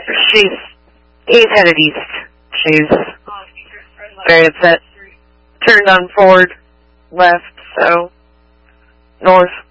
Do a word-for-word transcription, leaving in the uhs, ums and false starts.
She's, he's headed east. She's very upset. Turned on Ford, left, so, north.